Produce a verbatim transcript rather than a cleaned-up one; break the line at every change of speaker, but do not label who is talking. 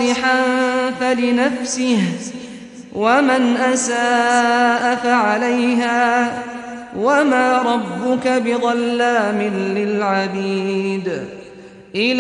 صالحا فلنفسه ومن أساء فعليها وما ربك بظلام للعبيد.